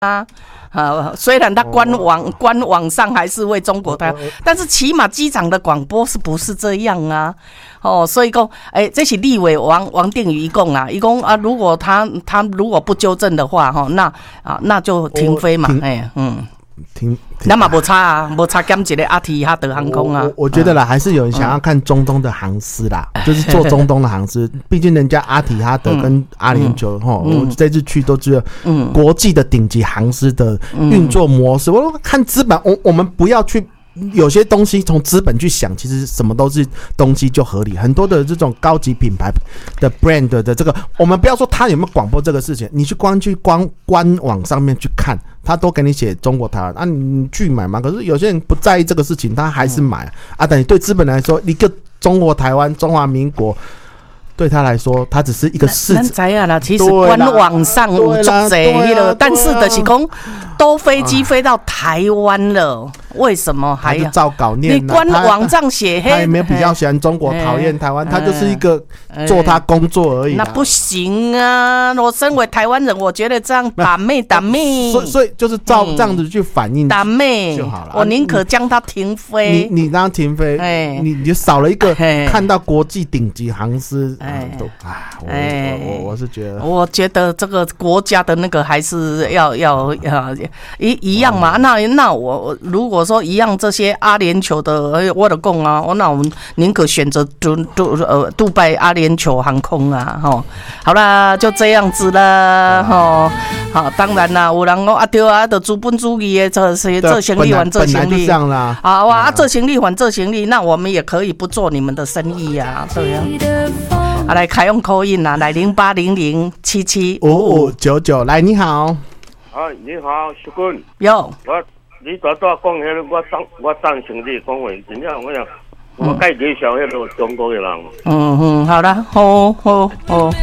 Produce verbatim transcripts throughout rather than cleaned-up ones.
啊。呃，虽然他官网、哦、官网上还是为中国台湾、哦，但是起码机长的广播是不是这样啊？哦，所以讲，哎、欸，这是立委王王定宇讲啊，伊讲啊，如果他他如果不纠正的话，哈，那啊那就停飞嘛，哎、欸，嗯。 停， 那嘛无差啊，无差减一个阿提哈德航空啊。 我, 我觉得啦、嗯，还是有人想要看中东的航司啦，嗯、就是做中东的航司。毕竟人家阿提哈德跟阿联酋哈、嗯，我这次去都知道，嗯，国际的顶级航司的运作模式。嗯、我看资本，我我们不要去。有些东西从资本去想，其实什么都是东西就合理。很多的这种高级品牌的 brand 的这个，我们不要说他有没有广播这个事情，你去光去光官网上面去看，他都给你写中国台湾啊，你去买嘛。可是有些人不在意这个事情，他还是买、嗯、啊。但你对资本来说，一个中国台湾、中华民国。对他来说，他只是一个市场。咱知啊啦，其实官网上有足侪迄个，但是就是讲，都飞机飞到台湾了，为什么还要照稿念？ 你官网上写， 他也没有比较喜欢中国，讨厌台湾，他就是一个做他工作而已。 那不行啊！我身为台湾人，我觉得这样打妹打妹， 所以所以就是照这样子去反应打妹就好了。 我宁可将它停飞。 你你让它停飞，你你就少了一个看到国际顶级航司。哎，都啊，我、哎、我我我是觉得， 我觉得这个国家的那个还是要要要一一样嘛。那那我如果说一样，这些阿联酋的，我的讲啊，我那我们宁可选择杜杜呃杜拜阿联酋航空啊，哈。好啦，就这样子啦，哈。好，当然啦，有人讲啊对啊，就资本主义的这些这行李还这行李， 这样啦。 好啊，这行李还这行李，那我们也可以不做你们的生意呀、啊，对呀、啊。啊，来开用口音啦，来零八零零七七五五九九，来你好。 啊，你好，徐君。 有。 我你早早讲迄个，我当我当成你讲话，真正我讲，我介介绍迄个中国的人。 嗯嗯，好啦，好好好。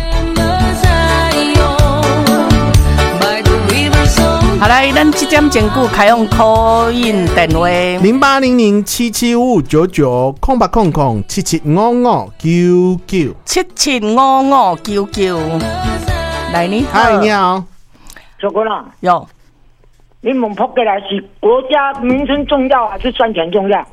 好来，咱这点钟久开用口音电话零八零零七七五九九空八空空七七五五九九七七五五九九。来，你好， 嗨，你好， 小哥啦， 有。 你们跑过来是国家名称重要还是赚钱重要？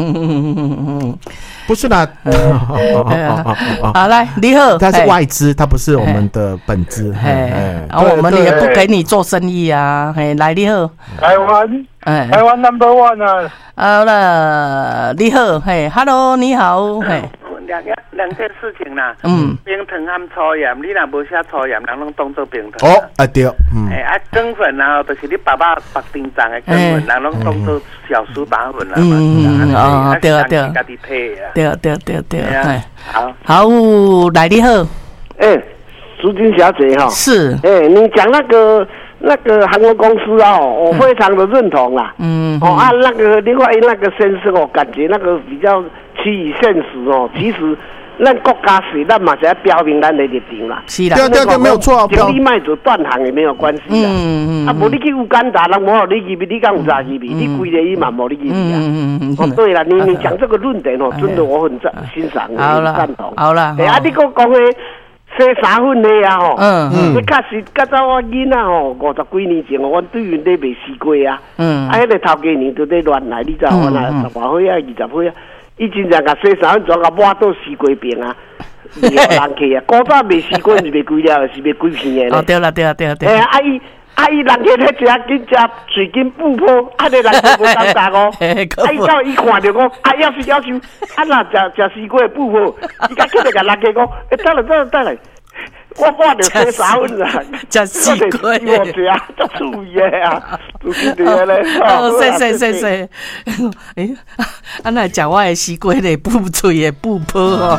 不是啦， 好来，你好， 它是外资，它不是我们的本资， 哎，然后我们也不给你做生意啊，哎，来你好， 台湾，哎，台湾 number one 啊， 好了，你好，嘿 ，hello， 你好，嘿。 两个两件事情啦，嗯，冰糖和粗盐，你若无写粗盐，人拢当做冰糖。 哦，啊对，嗯， 哎啊，羹粉啊，就是你爸爸白丁长的羹粉，人拢当做小苏打粉啦嘛。 嗯哦，对啊对啊， 家己配啊。 对啊对啊对啊对啊，哎， 好， 好，来你好， 哎，淑君小姐哈， 是， 哎，你讲那个。那个韩国公司哦，我非常的认同啦。嗯，哦啊，那个另外那个先生哦，感觉那个比较趋于现实哦。其实，咱国家是咱嘛是要标明咱的立场啦。 是啦， 对对对，没有错。 行李卖走断行也没有关系啦。嗯嗯啊，无你去乌干达，人无好你入去，你敢有啥入去？你规个伊嘛无你入去啊。嗯嗯哦，对啦，你你讲这个论点哦，真的我很赞欣赏，很赞同。 好了， 哎啊，你讲讲诶。洗衫粉的啊吼，嗯嗯，你确实，较早我囡仔吼，五十几年前哦，阮对面咧卖西瓜啊，嗯，啊，迄个头家娘就咧乱来，你知道我那十外岁啊，二十岁啊，伊真正甲洗衫粉装甲抹到西瓜边啊，惹人气啊，古早卖西瓜是卖几粒，是卖几片的。 哦，对啦对啦对啦对。 哎，啊伊啊伊人气咧食，紧食水晶布破，啊个人气无感觉哦，啊伊到伊看着讲，啊要是要求，啊若食食西瓜布破，伊甲叫着甲人气讲，哎，等来等来等来。我我就洗衫粉啦， 食西瓜， 我食足注意的啊，就是这个咧。 哦，谢谢谢谢。诶，啊那食我的西瓜咧，布脆的布破哦。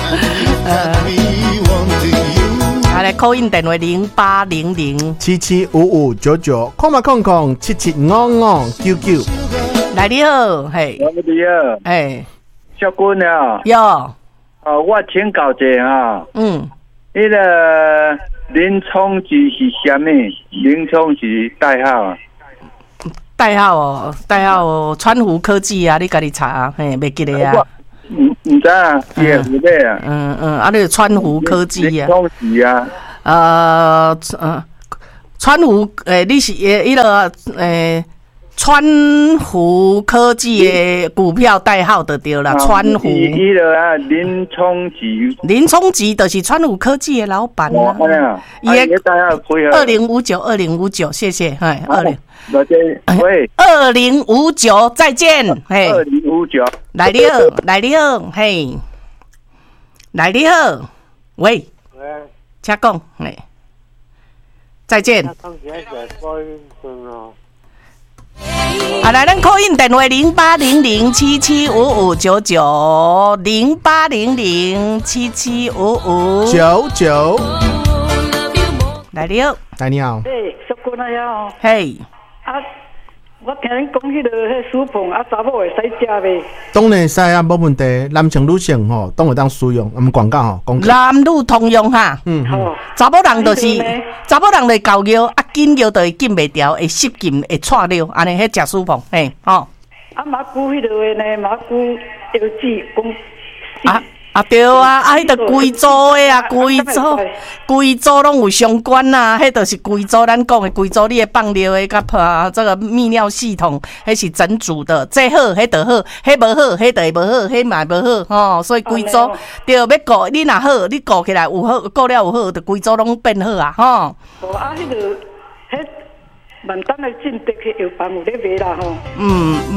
啊，来 call in 电话零八零零七七五五九九，空嘛空空七七五五九九。 来你好，嘿。 你好， 哎， 小君啊。 有。 哦，我请教一下啊。 嗯。 那个林冲基是什么？林冲是代号啊？ 代号哦，代号哦，川湖科技啊，你家己查啊，嘿，袂记得啊？ 唔唔知啊，是湖北啊？ 嗯嗯，啊，你川湖科技啊？ 林冲是啊？ 呃呃， 川湖诶，你是诶，迄个诶。川湖科技的股票代号就对了，川湖。 伊个啊，林聪吉。林聪吉就是川湖科技的老板啊。 伊个二零五九二零五九，谢谢，哎，二零。 喂。 二零五九，再见，嘿。 二零五九。 来你好，来你好，嘿。来你好，喂。喂。请讲，嘿。再见。啊，来，咱 call in 电话零八零零七七五五九九，零八零零七七五五九九。 来你好， 来你好。 嘿，叔公啊呀！ 嘿， 啊，我听恁讲迄个迄薯碰啊，查某会使食袂？ 当然会使啊，无问题。男性女性吼，当会当使用。我们广告吼，广告。 男女通用哈。 嗯嗯。 查某人就是，查某人就交药，啊，紧药就会禁袂掉，会失禁，会错尿，安尼迄食薯碰，嘿，吼。 啊，马古迄个话呢，马古药剂讲。 啊。啊对啊，啊，迄个规组的啊，规组，规组拢有相关呐、啊，迄就是规组，咱讲的规组，你的放尿的甲啊，这个泌尿系统，迄是整组的，这好，迄就好，迄无好，迄就会无好，迄嘛无好，吼，所以规组对要顾，你若好，你顾起来有好，顾了有好，就规组拢变好啊，吼。 哦，啊，迄个，迄万丹的进得去药房有咧卖啦，吼。 嗯。